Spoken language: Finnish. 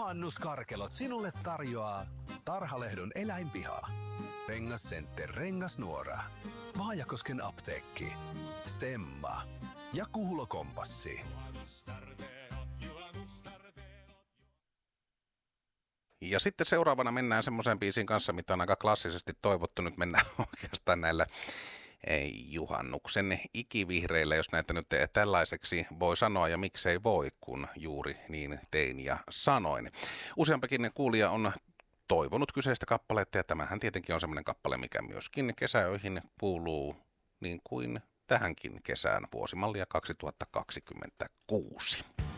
Juhannuskarkelot sinulle tarjoaa Tarhalehdon eläinpiha, Rengas Center Rengasnuora, Vaajakosken apteekki, Stemma ja Kuhlo Kompassi. Ja sitten seuraavana mennään semmoisen biisin kanssa, mitä on aika klassisesti toivottu. Nyt mennään oikeastaan näillä juhannuksen ikivihreillä, jos näitä nyt tällaiseksi voi sanoa, ja miksei voi, kun juuri niin tein ja sanoin. Useampikin kuulija on toivonut kyseistä kappaletta, ja tämähän tietenkin on semmoinen kappale, mikä myöskin kesäöihin kuuluu niin kuin tähänkin kesään vuosimallia 2026.